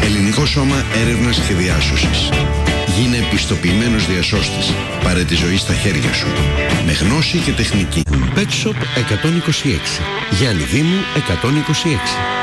Ελληνικό Σώμα Έρευνας και Διάσωσης. Γίνε επιστοποιημένος διασώστης. Πάρε τη ζωή στα χέρια σου. Με γνώση και τεχνική. Pet Shop 126. Γιάννη Δήμου 126.